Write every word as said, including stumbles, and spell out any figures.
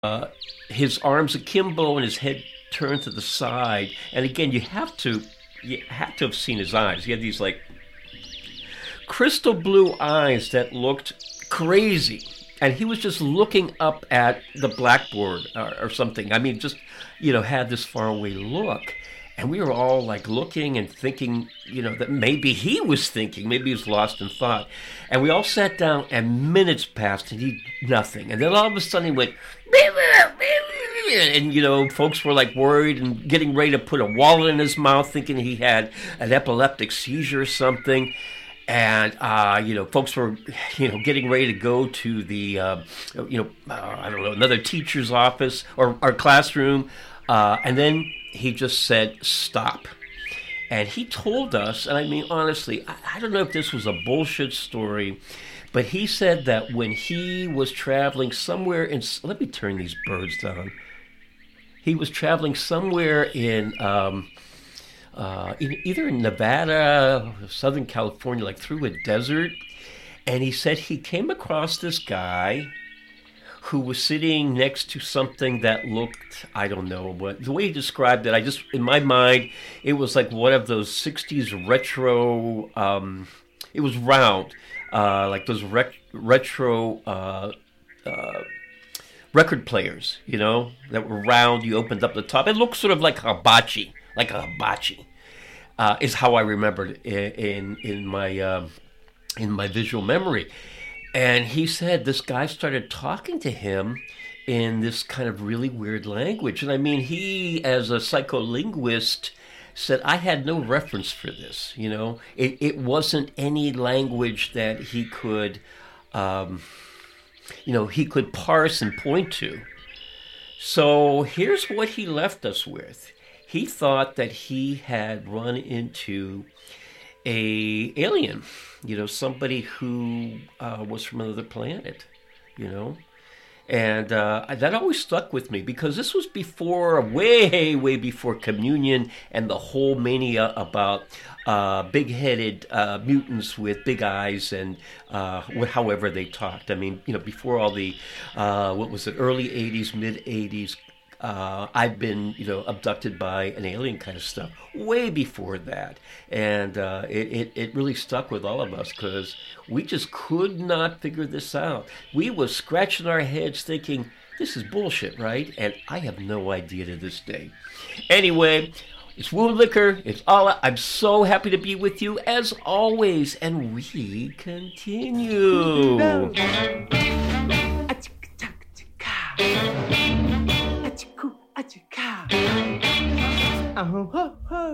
uh, his arms akimbo and his head turned to the side. And again, you have to you had to have seen his eyes. He had these like crystal blue eyes that looked crazy. And he was just looking up at the blackboard or, or something. I mean, just, you know, had this faraway look. And we were all like looking and thinking, you know, that maybe he was thinking, maybe he was lost in thought. And we all sat down and minutes passed and he, nothing. And then all of a sudden he went, and, you know, folks were like worried and getting ready to put a wallet in his mouth, thinking he had an epileptic seizure or something. And, uh, you know, folks were, you know, getting ready to go to the, uh, you know, uh, I don't know, another teacher's office or our classroom. Uh, and then he just said, stop. And he told us, and I mean, honestly, I, I don't know if this was a bullshit story, but he said that when he was traveling somewhere in, let me turn these birds down. He was traveling somewhere in, um, Uh, in, either in Nevada, or Southern California, like through a desert. And he said he came across this guy who was sitting next to something that looked, I don't know, but the way he described it, I just, in my mind, it was like one of those sixties retro, um, it was round, uh, like those rec- retro uh, uh, record players, you know, that were round, you opened up the top. It looked sort of like hibachi. Like a hibachi, uh, is how I remembered in in, in my uh, in my visual memory. And he said this guy started talking to him in this kind of really weird language. And I mean, he, as a psycholinguist, said I had no reference for this. You know, it it wasn't any language that he could, um, you know, he could parse and point to. So here's what he left us with. He thought that he had run into a alien, you know, somebody who uh, was from another planet, you know. And uh, that always stuck with me because this was before, way, way before communion and the whole mania about uh, big-headed uh, mutants with big eyes and uh, however they talked. I mean, you know, before all the, uh, what was it, early eighties, mid-eighties, Uh, I've been, you know, abducted by an alien kind of stuff way before that. And uh, it, it, it really stuck with all of us because we just could not figure this out. We were scratching our heads thinking, this is bullshit, right? And I have no idea to this day. Anyway, it's Wound Liquor. It's all. I'm so happy to be with you as always. And we continue. Uh-huh.